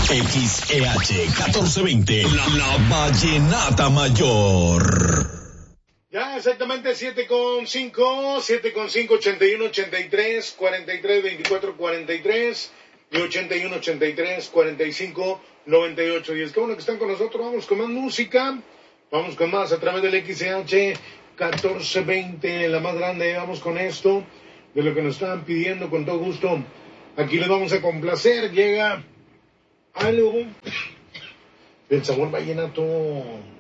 XEH 1420, la Vallenata Mayor. Ya, exactamente 7:5, 81, 83, 43, 24, 43 y 81, 83, 45, 98. Y es que bueno que están con nosotros, vamos con más música, vamos con más a través del XH 1420, la más grande, vamos con esto, de lo que nos estaban pidiendo con todo gusto. Aquí les vamos a complacer, llega algo del sabor vallenato.